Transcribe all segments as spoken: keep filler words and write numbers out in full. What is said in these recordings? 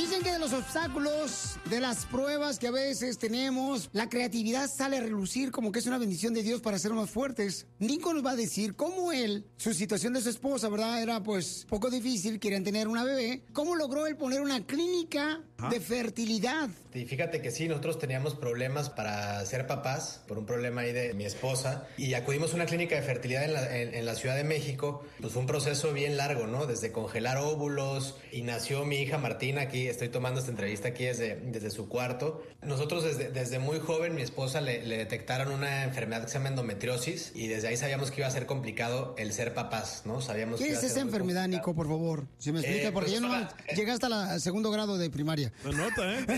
Dicen que de los obstáculos, de las pruebas que a veces tenemos, la creatividad sale a relucir como que es una bendición de Dios para ser más fuertes. Nico nos va a decir cómo él, su situación de su esposa, ¿verdad? Era pues poco difícil, querían tener una bebé. ¿Cómo logró él poner una clínica ¿Ah? de fertilidad? Y fíjate que sí, nosotros teníamos problemas para ser papás, por un problema ahí de mi esposa, y acudimos a una clínica de fertilidad en la, en, en la Ciudad de México. Pues fue un proceso bien largo, ¿no? Desde congelar óvulos, y nació mi hija Martina aquí. Estoy tomando esta entrevista aquí desde, desde su cuarto. Nosotros desde, desde muy joven, mi esposa le, le detectaron una enfermedad que se llama endometriosis, y desde ahí sabíamos que iba a ser complicado el ser papás, ¿no? Sabíamos ¿Qué que es esa enfermedad, complicado. Nico, por favor? Si me explica, eh, porque pues, ya no la, eh, llegaste al segundo grado de primaria. Se nota, ¿eh?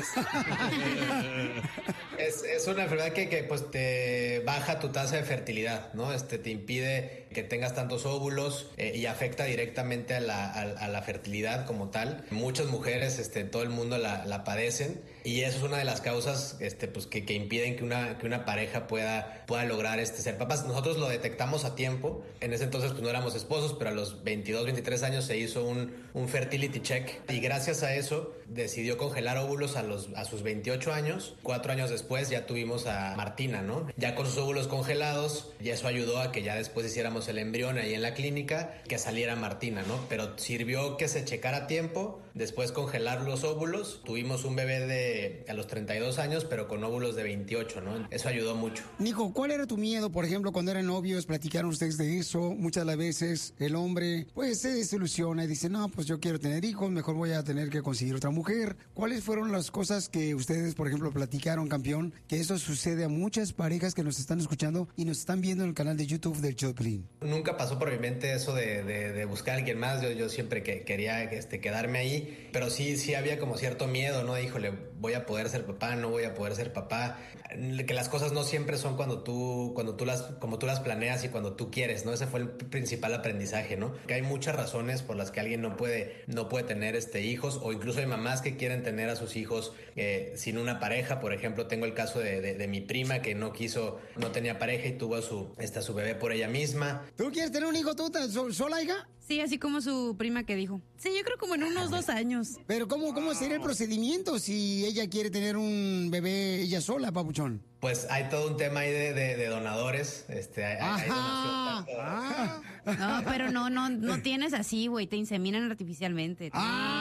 Es, es una enfermedad que, que pues te baja tu tasa de fertilidad, ¿no? Este te impide que tengas tantos óvulos eh, y afecta directamente a la, a, a la fertilidad como tal. Muchas mujeres, este, todo el mundo la, la padecen, y eso es una de las causas, este, pues que, que impiden que una, que una pareja pueda, pueda lograr este ser papás. Nosotros lo detectamos a tiempo. En ese entonces pues no éramos esposos, pero a los veintidós, veintitrés años se hizo un, un fertility check, y gracias a eso decidió congelar óvulos a los, a sus veintiocho años. Cuatro años después Después ya tuvimos a Martina, ¿no? Ya con sus óvulos congelados, y eso ayudó a que ya después hiciéramos el embrión ahí en la clínica, que saliera Martina, ¿no? Pero sirvió que se checara a tiempo, después congelar los óvulos. Tuvimos un bebé de a los treinta y dos años, pero con óvulos de veintiocho, ¿no? Eso ayudó mucho. Nico, ¿cuál era tu miedo, por ejemplo, cuando eran novios? Platicaron ustedes de eso. Muchas de las veces el hombre, pues, se desilusiona y dice, no, pues yo quiero tener hijos, mejor voy a tener que conseguir otra mujer. ¿Cuáles fueron las cosas que ustedes, por ejemplo, platicaron, campeón? Que eso sucede a muchas parejas que nos están escuchando y nos están viendo en el canal de YouTube del Choplin. Nunca pasó por mi mente eso de, de, de buscar a alguien más. Yo, yo siempre que quería este, quedarme ahí, pero sí, sí había como cierto miedo, ¿no? Híjole, voy a poder ser papá, no voy a poder ser papá. Que las cosas no siempre son cuando tú, cuando tú las, como tú las planeas y cuando tú quieres, ¿no? Ese fue el principal aprendizaje, ¿no? Que hay muchas razones por las que alguien no puede, no puede tener este, hijos, o incluso hay mamás que quieren tener a sus hijos eh, sin una pareja. Por ejemplo, tengo el caso de, de, de mi prima que no quiso, no tenía pareja y tuvo a su, esta, su bebé por ella misma. ¿Tú quieres tener un hijo tú sola, hija? Sí, así como su prima que dijo. Sí, yo creo como en unos dos años. Pero ¿cómo, cómo sería el procedimiento si ella quiere tener un bebé ella sola, papuchón? Pues hay todo un tema ahí de, de, de donadores. Este, hay, hay donación, ah. No, pero no, no, no tienes así, güey. Te inseminan artificialmente.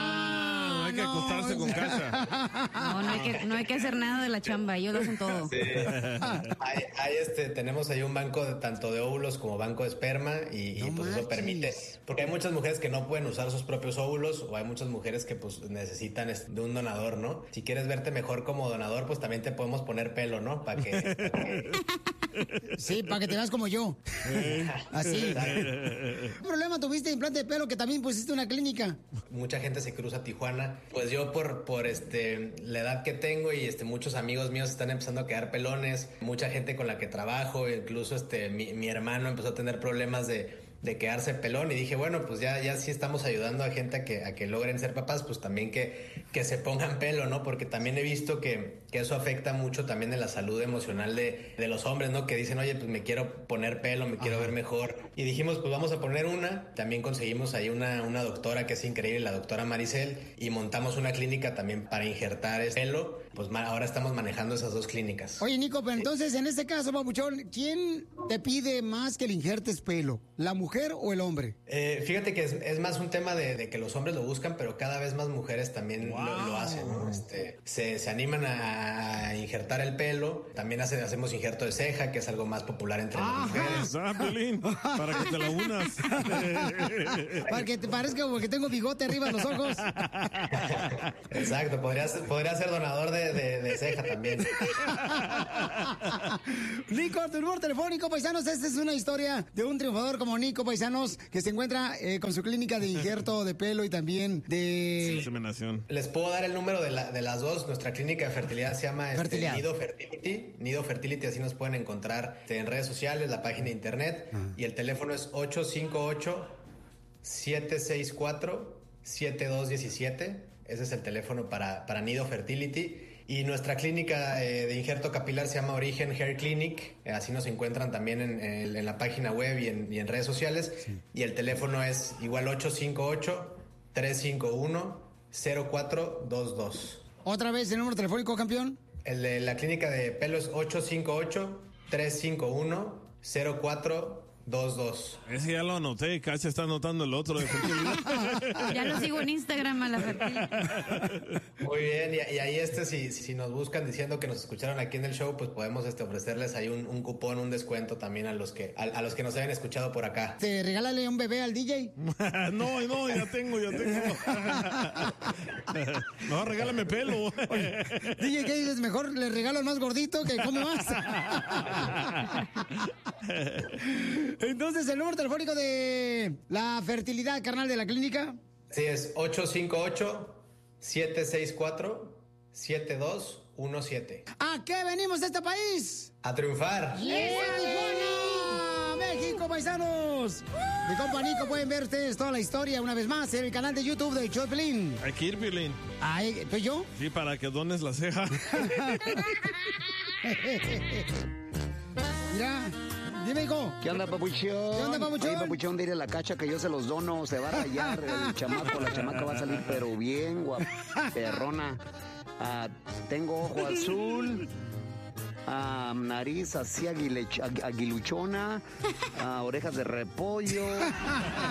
Ah, no hay que no. acostarse con Cacha. No, no hay que, no hay que hacer nada de la chamba. Ellos lo hacen todo. Sí. hay, hay este, tenemos ahí un banco de, tanto de óvulos como banco de esperma, y, no y pues eso permite. Porque hay muchas mujeres que no pueden usar sus propios óvulos, o hay muchas mujeres que pues necesitan de un donador, ¿no? Si quieres verte mejor como donador, pues también te podemos poner pelo, ¿no? Para que, pa que... Sí, para que te veas como yo. Así. ¿Qué problema tuviste de implante de pelo que también pusiste una clínica? Mucha gente se cruza a Tijuana. Pues yo por, por este, la edad que tengo, y este, muchos amigos míos están empezando a quedar pelones. Mucha gente con la que trabajo, incluso este, mi, mi hermano empezó a tener problemas de... de quedarse pelón, y dije, bueno, pues ya, ya sí estamos ayudando a gente a que, a que logren ser papás, pues también que, que se pongan pelo, ¿no? Porque también he visto que, que eso afecta mucho también en la salud emocional de, de los hombres, ¿no? Que dicen, oye, pues me quiero poner pelo, me quiero Ajá. ver mejor. Y dijimos, pues vamos a poner una. También conseguimos ahí una, una doctora que es increíble, la doctora Maricel, y montamos una clínica también para injertar ese pelo. Pues ahora estamos manejando esas dos clínicas. Oye, Nico, pero entonces en este caso, papuchón, ¿quién te pide más que le injertes pelo? ¿La mujer o el hombre? Eh, fíjate que es, es más un tema de, de que los hombres lo buscan, pero cada vez más mujeres también wow. lo, lo hacen, ¿no? Este, se, se animan a, a injertar el pelo. También hace, hacemos injerto de ceja, que es algo más popular entre Ajá. las mujeres. Ah, Piolín, para que te la unas. Para que te parezca como que tengo bigote arriba de los ojos. Exacto, podría ser, podría ser donador de, de, de ceja también. Nico, tu número telefónico, paisanos. Esta es una historia de un triunfador como Nico, paisanos, que se encuentra eh, con su clínica de injerto de pelo y también de... inseminación. Les puedo dar el número de, la, de las dos. Nuestra clínica de fertilidad se llama este, Nido Fertility. Nido Fertility, así nos pueden encontrar en redes sociales, la página de internet. Uh-huh. Y el teléfono es ocho cinco ocho, siete seis cuatro, siete dos uno siete. Ese es el teléfono para, para Nido Fertility. Y nuestra clínica eh, de injerto capilar se llama Origen Hair Clinic. Eh, así nos encuentran también en, en, en la página web y en, y en redes sociales. Sí. Y el teléfono es igual ocho cinco ocho, tres cinco uno, cero cuatro dos dos. ¿Otra vez el número telefónico, campeón? El de la clínica de pelo es ocho cinco ocho, tres cinco uno, cero cuatro dos dos. Ese ya lo anoté, Cacha está anotando el otro de fertilidad. Ya lo sigo en Instagram a la fertilidad. Muy bien, y, y ahí este, si, si nos buscan diciendo que nos escucharon aquí en el show, pues podemos este, ofrecerles ahí un, un cupón, un descuento también a los que a, a los que nos hayan escuchado por acá. ¿Te regálale un bebé al D J? No, no, ya tengo, ya tengo. No, regálame pelo. Oye, D J, ¿qué dices? Mejor le regalo al más gordito que come más. Entonces, el número telefónico de la fertilidad, carnal, de la clínica. Sí, es ocho cinco ocho, siete seis cuatro, siete dos uno siete. ¿A qué venimos a este país? A triunfar. ¡Yes, Tijuana! ¡México, paisanos! Mi compa Nico, pueden ver ustedes toda la historia una vez más en el canal de YouTube de Choplin. Hay que ir, Piolín. Ay, ¿pues yo? Sí, para que dones la ceja. Mira, dime, hijo. ¿Qué onda, papuchón? ¿Qué onda, papuchón? Oye, papuchón, dile a la Cacha que yo se los dono, se va a rayar el chamaco, la chamaca va a salir pero bien guaperrona. Ah, tengo ojo azul, ah, nariz así aguile- aguiluchona, ah, orejas de repollo,